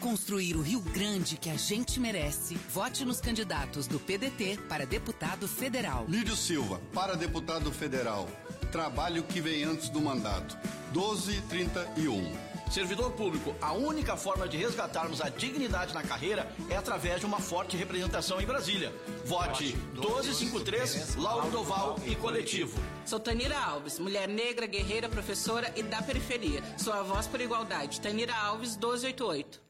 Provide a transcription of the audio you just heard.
construir o Rio Grande que a gente merece, vote nos candidatos do PDT para deputado federal. Lídio Silva, para deputado federal. Trabalho que vem antes do mandato. 1231. Servidor público, a única forma de resgatarmos a dignidade na carreira é através de uma forte representação em Brasília. Vote 1253, Lauro Doval e Coletivo. Sou Tanira Alves, mulher negra, guerreira, professora e da periferia. Sou a voz por igualdade. Tanira Alves, 1288.